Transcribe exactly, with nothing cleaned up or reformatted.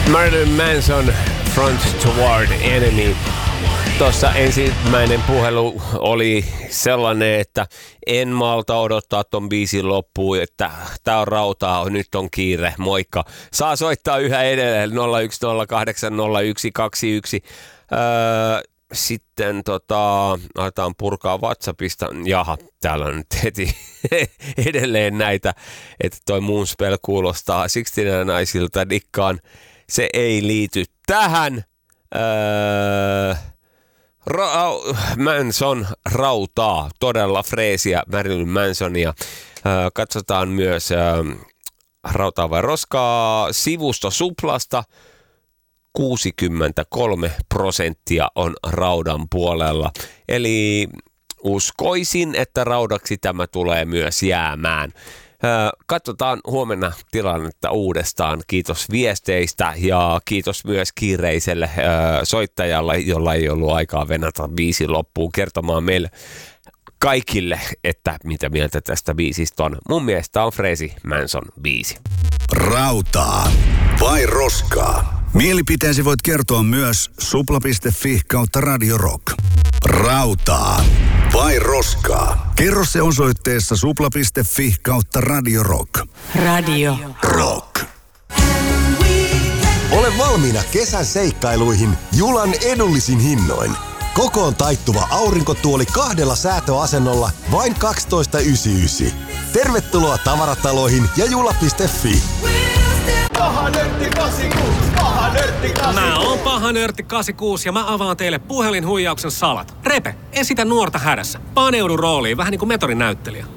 Marilyn Manson, Front Toward Enemy. Tuossa ensimmäinen puhelu oli sellainen, että en malta odottaa ton biisin loppuun, että tää on rautaa, nyt on kiire, moikka. Saa soittaa yhä edelleen nolla yksi nolla kahdeksan nolla yksi kaksi yksi. Öö, sitten tota, aletaan purkaa WhatsAppista. Jaha, täällä on nyt heti edelleen näitä, että toi Moonspell kuulostaa sixty-nine-naisilta dikkaan. Se ei liity tähän. Öö, Ra- Manson rautaa, todella freesiä Marilyn Mansonia. Öö, katsotaan myös öö, rautaa vai roskaa sivusto Suplasta. kuusikymmentäkolme prosenttia on raudan puolella. Eli uskoisin, että raudaksi tämä tulee myös jäämään. Katsotaan huomenna tilannetta uudestaan. Kiitos viesteistä ja kiitos myös kiireiselle soittajalle, jolla ei ollut aikaa venata biisin loppuun kertomaan meille kaikille, että mitä mieltä tästä biisistä on. Mun mielestä on freesi Manson biisi. Rautaa vai roskaa? Mielipiteesi voit kertoa myös supla piste fi kautta Radio Rock. Rautaa vai roskaa? Kerro se osoitteessa supla piste fi kautta Radio Rock. Radio Rock. Ole valmiina kesän seikkailuihin Julan edullisin hinnoin. Kokoon taittuva aurinkotuoli kahdella säätöasennolla vain kaksitoista yhdeksänkymmentäyhdeksän. Tervetuloa tavarataloihin ja jula piste fi. Paha nörtti kahdeksankymmentäkuusi, paha nörtti kahdeksankymmentäkuusi. Mä oon paha nörtti kahdeksankymmentäkuusi ja mä avaan teille puhelinhuijauksen salat. Repe, esitä nuorta hädässä. Paneudu rooliin, vähän niin kuin metorin näyttelijä.